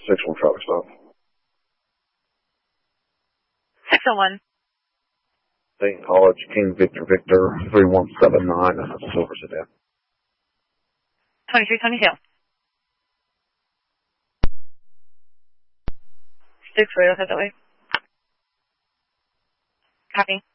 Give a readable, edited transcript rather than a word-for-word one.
6-1 traffic stop. 601. Dayton College, King Victor Victor, 3179, that's a silver sedan. 2322. 6 radio, head that way. Copy.